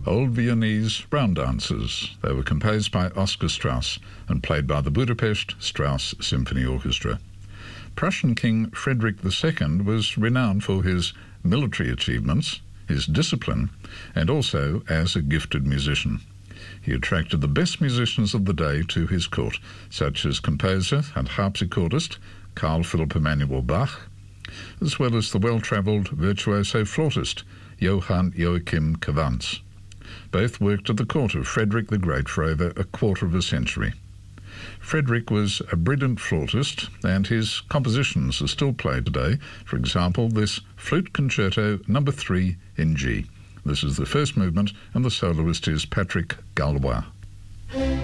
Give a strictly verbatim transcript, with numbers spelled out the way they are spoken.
Old Viennese round dances. They were composed by Oscar Strauss and played by the Budapest Strauss Symphony Orchestra. Prussian King Frederick the Second was renowned for his military achievements, his discipline, and also as a gifted musician. He attracted the best musicians of the day to his court, such as composer and harpsichordist Carl Philipp Emanuel Bach, as well as the well-travelled virtuoso flautist Johann Joachim Cavantz. Both worked at the court of Frederick the Great for over a quarter of a century. Frederick was a brilliant flautist, and his compositions are still played today. For example, this Flute Concerto number three in G. This is the first movement, and the soloist is Patrick Gallois.